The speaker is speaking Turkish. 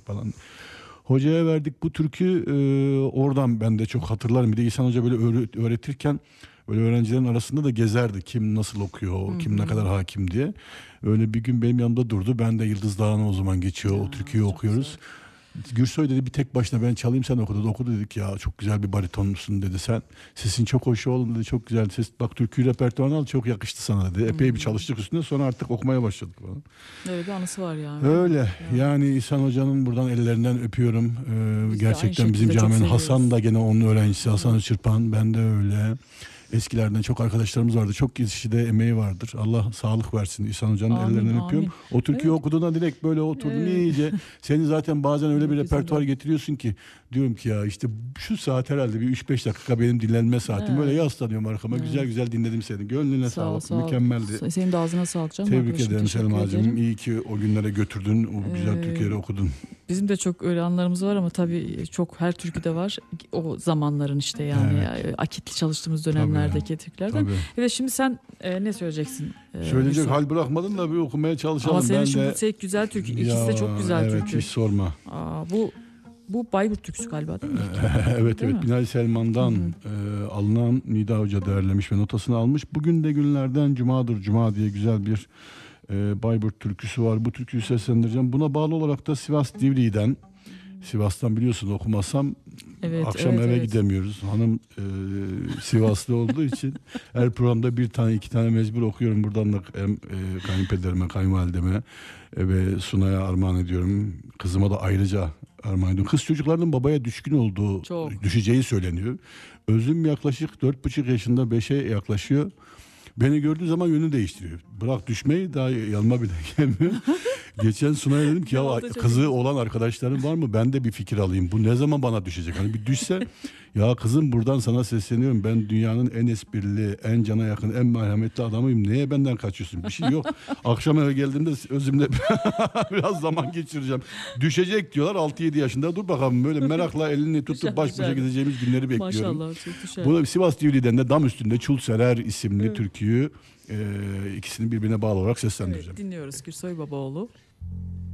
falan. Hocaya verdik bu türkü, oradan ben de çok hatırlarım. Bir de İhsan Hoca böyle öğretirken böyle öğrencilerin arasında da gezerdi. Kim nasıl okuyor, kim ne kadar hakim diye. Öyle bir gün benim yanımda durdu. Ben de Yıldız Dağı'na o zaman geçiyor. O Ya, türküyü çok güzel. okuyoruz. Gürsoy dedi bir tek başına ben çalayım sen oku dedi. Oku dedik ya çok güzel bir baritonmusun dedi sen. Sesin çok hoş oğlum dedi çok güzel ses. Bak türküyü repertuarına al çok yakıştı sana dedi. Epey bir çalıştık üstüne sonra artık okumaya başladık falan. Öyle bir anısı var yani. Öyle Ya. yani İhsan Hoca'nın buradan ellerinden öpüyorum. Biz de aynı Gerçekten bizim şekilde çok caminin seviyoruz. Hasan da gene onun öğrencisi Hasan Çırpan ben de öyle. Eskilerden çok arkadaşlarımız vardı. Çok kişide emeği vardır. Allah sağlık versin. İhsan Hoca'nın Amin, ellerinden amin. öpüyorum. O türküyü Evet. okuduğunda direkt böyle oturdum Evet. iyice. Seni zaten bazen öyle bir Bizim repertuar de. getiriyorsun ki diyorum ki ya işte şu saat herhalde bir 3-5 dakika benim dinlenme saatim. Evet. Böyle yaslanıyorum arkama. Güzel Evet. güzel dinledim seni. Gönlüne Sağ ol, sağlık. sağ ol. Mükemmeldi. Senin de ağzına sağlık canım Tebrik arkadaşım. ederim Teşekkür Selma'cığım. ederim. İyi ki o günlere götürdün. O güzel türküleri okudun. Bizim de çok öyle anılarımız var ama tabii çok her türküde var. O zamanların işte yani akitli çalıştığımız dönemlerdeki türkülerden. Tabii. Evet şimdi sen ne söyleyeceksin? Söyleyecek Gülsüm? hal bırakmadın da bir okumaya çalışalım. Ama senin Ben şu de... bu tek güzel türkü. İkisi de Ya, çok güzel evet, türkü. hiç sorma. Bu Bayburt türküsü galiba değil mi? Evet Değil evet mi? Binali Selman'dan alınan Nida Hoca derlemiş ve notasını almış. Bugün de günlerden cumadır cuma diye güzel bir Bayburt türküsü var. Bu türküyü seslendireceğim. Buna bağlı olarak da Sivas Divriği'den, Sivas'tan biliyorsun okumazsam Evet, akşam evet, eve evet. gidemiyoruz. Hanım Sivaslı olduğu için her programda bir tane iki tane mecbur okuyorum. Buradan da hem kayınpederime, kayınvalideme ve Sunay'a armağan ediyorum. Kızıma da ayrıca armağan ediyorum. Kız çocuklarının babaya düşkün olduğu, Çok. düşeceği söyleniyor. Özüm yaklaşık 4,5 yaşında 5'e yaklaşıyor. Beni gördüğü zaman yönünü değiştiriyor. Bırak düşmeyi daha yanıma bile gelmiyor. Geçen Sunay'a dedim ki Ya, ya o da çok kızı olan arkadaşların var mı? Ben de bir fikir alayım. Bu ne zaman bana düşecek? Hani bir düşse ya kızım buradan sana sesleniyorum. Ben dünyanın en esprili, en cana yakın, en merhametli adamıyım. Niye benden kaçıyorsun? Bir şey yok. Akşam eve geldiğimde özümle biraz zaman geçireceğim. Düşecek diyorlar 6-7 yaşında. Dur bakalım böyle merakla elini tutup baş başa gideceğimiz günleri bekliyorum. Maşallah çok düşer. Bu Sivas Divriği'den de Dam Üstünde Çul Serer isimli türküyü ikisini birbirine bağlı olarak seslendireceğim. Evet, dinliyoruz Gürsoy Babaoğlu.